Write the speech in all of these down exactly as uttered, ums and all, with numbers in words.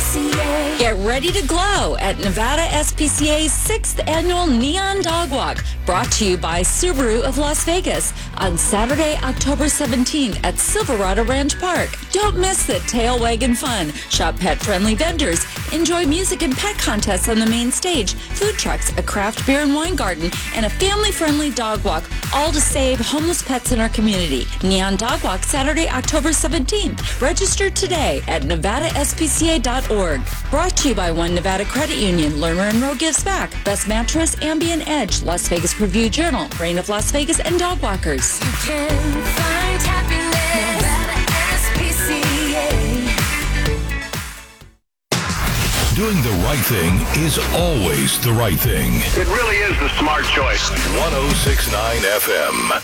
C A. Get ready to glow at Nevada S P C A's sixth Annual Neon Dog Walk, brought to you by Subaru of Las Vegas on Saturday, October seventeenth at Silverado Ranch Park. Don't miss the tail wagging fun. Shop pet-friendly vendors. Enjoy music and pet contests on the main stage, food trucks, a craft beer and wine garden, and a family-friendly dog walk, all to save homeless pets in our community. Neon Dog Walk, Saturday, October seventeenth. Register today at nevada s p c a dot org. Brought to you by One Nevada Credit Union, Lerner and Rowe Gives Back, Best Mattress, Ambient Edge, Las Vegas Review Journal, Reign of Las Vegas, and Dog Walkers. You can find happiness. Nevada S P C A. Doing the right thing is always the right thing. It really is the smart choice. one oh six point nine F M.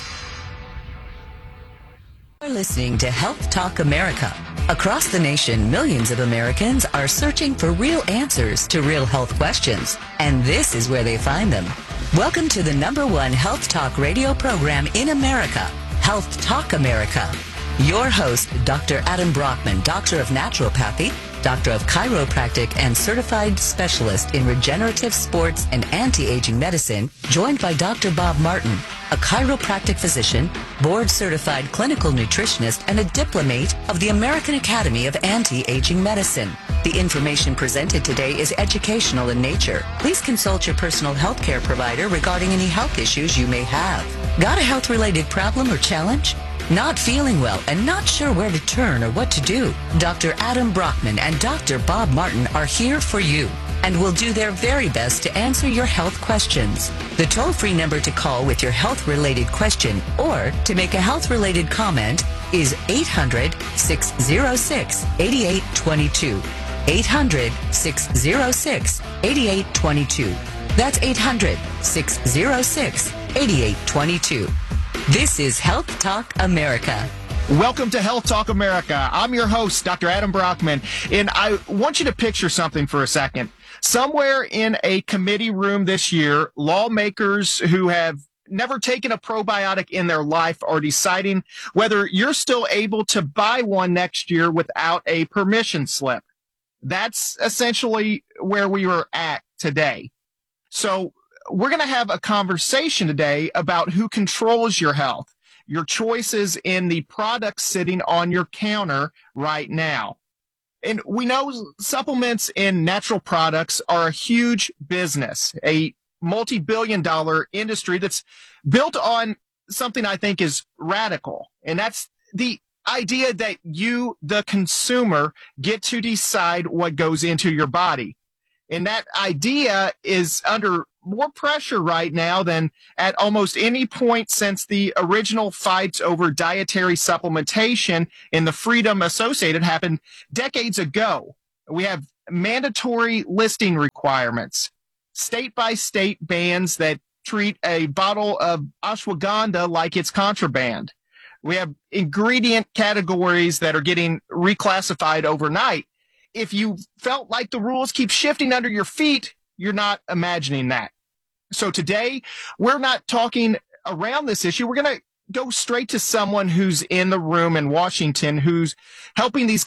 You're listening to Health Talk America. Across the nation, millions of Americans are searching for real answers to real health questions, and this is where they find them. Welcome to the number one health talk radio program in America, Health Talk America. Your host, Doctor Adam Brockman, Doctor of Naturopathy, Doctor of Chiropractic, and Certified Specialist in Regenerative Sports and Anti-Aging Medicine, joined by Doctor Bob Martin, a chiropractic physician, board-certified clinical nutritionist, and a diplomate of the American Academy of Anti-Aging Medicine. The information presented today is educational in nature. Please consult your personal health care provider regarding any health issues you may have. Got a health-related problem or challenge? Not feeling well and not sure where to turn or what to do? Doctor Adam Brockman and Doctor Bob Martin are here for you and will do their very best to answer your health questions. The toll-free number to call with your health-related question or to make a health-related comment is eight hundred, six oh six, eight eight two two. eight hundred, six oh six, eight eight two two. That's eight hundred, six oh six, eight eight two two. This is Health Talk America. Welcome to Health Talk America. I'm your host, Doctor Adam Brockman, and I want you to picture something for a second. Somewhere in a committee room this year, lawmakers who have never taken a probiotic in their life are deciding whether you're still able to buy one next year without a permission slip. That's essentially where we are at today. So we're going to have a conversation today about who controls your health, your choices in the products sitting on your counter right now. And we know supplements and natural products are a huge business, a multi-billion dollar industry that's built on something I think is radical. And that's the idea that you, the consumer, get to decide what goes into your body. And that idea is under more pressure right now than at almost any point since the original fights over dietary supplementation and the freedom associated happened decades ago. We have mandatory listing requirements, state-by-state bans that treat a bottle of ashwagandha like it's contraband. We have ingredient categories that are getting reclassified overnight. If you felt like the rules keep shifting under your feet, you're not imagining that. So today, we're not talking around this issue. We're going to go straight to someone who's in the room in Washington who's helping these